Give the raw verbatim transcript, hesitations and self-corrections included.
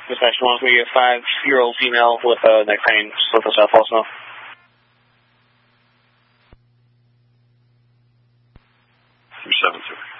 Dispatch one three, a five-year-old female with uh, neck pain, slow for South Boston. three seven two.